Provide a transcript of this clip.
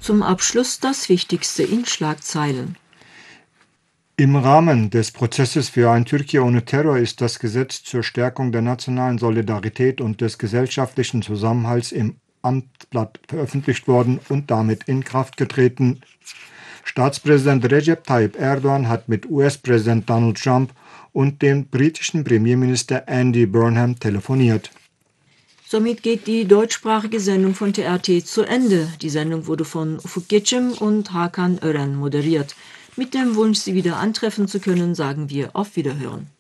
Zum Abschluss das Wichtigste in Schlagzeilen. Im Rahmen des Prozesses für ein Türkei ohne Terror ist das Gesetz zur Stärkung der nationalen Solidarität und des gesellschaftlichen Zusammenhalts im Amtsblatt veröffentlicht worden und damit in Kraft getreten. Staatspräsident Recep Tayyip Erdogan hat mit US-Präsident Donald Trump und dem britischen Premierminister Andy Burnham telefoniert. Somit geht die deutschsprachige Sendung von TRT zu Ende. Die Sendung wurde von Ufuk Geçim und Hakan Ören moderiert. Mit dem Wunsch, Sie wieder antreffen zu können, sagen wir auf Wiederhören.